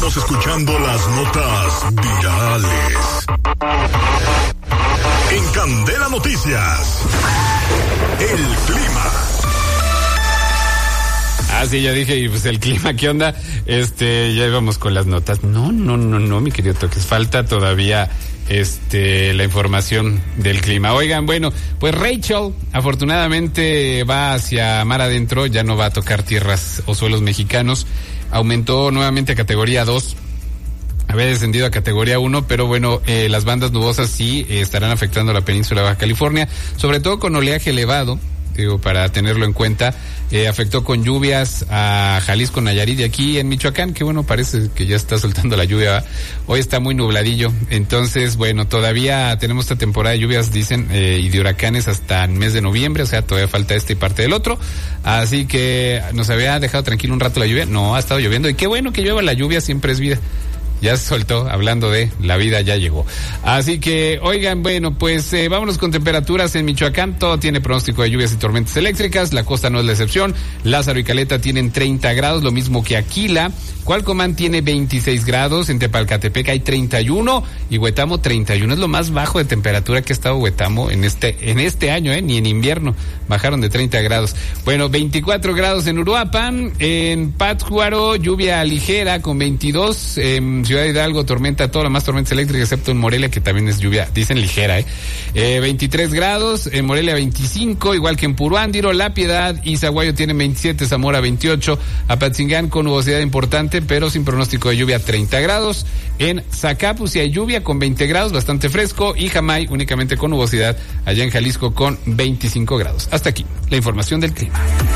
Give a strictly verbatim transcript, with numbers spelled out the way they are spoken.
Estamos escuchando las notas virales. En Candela Noticias, el clima. Ah, sí, ya dije, y pues el clima, ¿qué onda? Este, ya íbamos con las notas. No, no, no, no, mi querido Toques, falta todavía este la información del clima. Oigan, bueno, pues Rachel afortunadamente va hacia mar adentro, ya no va a tocar tierras o suelos mexicanos. Aumentó nuevamente a categoría dos. Había descendido a categoría uno, pero bueno, eh, las bandas nubosas sí eh, estarán afectando la península de Baja California, sobre todo con oleaje elevado. Digo, para tenerlo en cuenta, eh, afectó con lluvias a Jalisco, Nayarit y aquí en Michoacán, que bueno, parece que ya está soltando la lluvia. Hoy está muy nubladillo, entonces bueno, todavía tenemos esta temporada de lluvias, dicen, eh, y de huracanes hasta el mes de noviembre, o sea, todavía falta este y parte del otro, así que nos había dejado tranquilo un rato la lluvia. No, ha estado lloviendo, y qué bueno que llueva, la lluvia siempre es vida. Ya se soltó, hablando de la vida ya llegó. Así que, oigan, bueno, pues eh, vámonos con temperaturas en Michoacán. Todo tiene pronóstico de lluvias y tormentas eléctricas. La costa no es la excepción. Lázaro y Caleta tienen treinta grados, lo mismo que Aquila. Cualcomán tiene veintiséis grados. En Tepalcatepec hay treinta y uno. Y Huetamo treinta y uno. Es lo más bajo de temperatura que ha estado Huetamo en este, en este año, ¿eh? Ni en invierno. Bajaron de treinta grados. Bueno, veinticuatro grados en Uruapan. En Pátzcuaro, lluvia ligera con veintidós. En Ciudad de Hidalgo, tormenta, todas las más tormentas eléctricas, excepto en Morelia, que también es lluvia, dicen ligera, ¿eh? eh veintitrés grados, en Morelia veinticinco, igual que en Puruándiro, La Piedad y Zaguayo tienen veintisiete, Zamora veintiocho, Apatzingán con nubosidad importante, pero sin pronóstico de lluvia, treinta grados, en Zacapu sí hay lluvia con veinte grados, bastante fresco, y Jamay únicamente con nubosidad, allá en Jalisco con veinticinco grados. Hasta aquí, la información del clima.